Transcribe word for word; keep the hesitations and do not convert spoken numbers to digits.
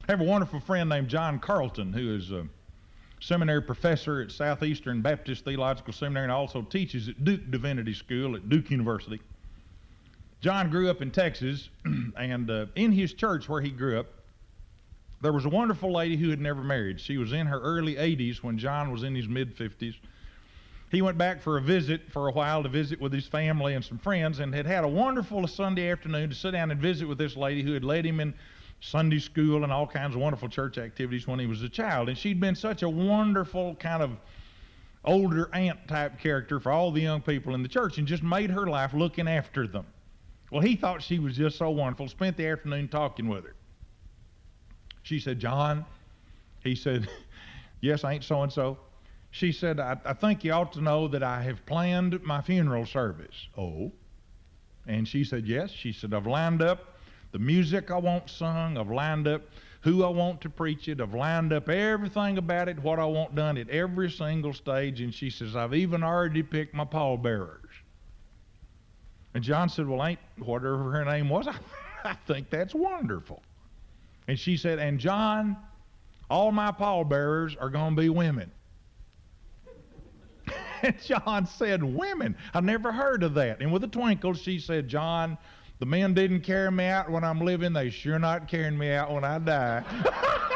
I have a wonderful friend named John Carlton, who is a seminary professor at Southeastern Baptist Theological Seminary and also teaches at Duke Divinity School at Duke University. John grew up in Texas, and uh, in his church where he grew up, there was a wonderful lady who had never married. She was in her early eighties when John was in his mid-fifties. He went back for a visit for a while to visit with his family and some friends, and had had a wonderful Sunday afternoon to sit down and visit with this lady who had led him in Sunday school and all kinds of wonderful church activities when he was a child. And she'd been such a wonderful kind of older aunt type character for all the young people in the church, and just made her life looking after them. Well, he thought she was just so wonderful, spent the afternoon talking with her. She said, "John," he said, "Yes, ain't so-and-so." She said, I, I think you ought to know that I have planned my funeral service." "Oh?" And she said, "Yes." She said, "I've lined up the music I want sung, I've lined up who I want to preach it, I've lined up everything about it, what I want done at every single stage." And she says, "I've even already picked my pallbearers." And John said, "Well, ain't whatever her name was, I, I think that's wonderful." And she said, "And John, all my pallbearers are going to be women." And John said, "Women? I've never heard of that." And with a twinkle, she said, "John, the men didn't carry me out when I'm living. They sure not carrying me out when I die."